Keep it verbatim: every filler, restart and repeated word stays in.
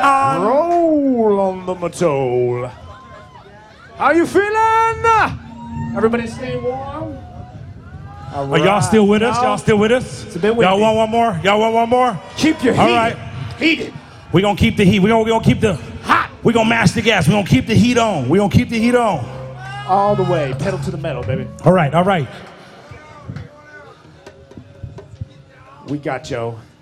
on. Roll on the matole. How you feeling? Everybody stay warm? All Are y'all still with us? No. Y'all still with us? It's a bit Y'all windy. want one more? Y'all want one more? Keep your heat. All right. Heated. We're going to keep the heat. We're going to keep the Hot. We're going to mash the gas. We're going to keep the heat on. We're going to keep the heat on. All the way. Pedal to the metal, baby. All right, all right. We got Joe.